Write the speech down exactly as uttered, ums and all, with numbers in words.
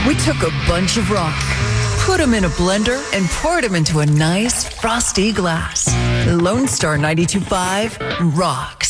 We took a bunch of rock, put them in a blender, and poured them into a nice frosty glass. Lone Star ninety-two point five rocks.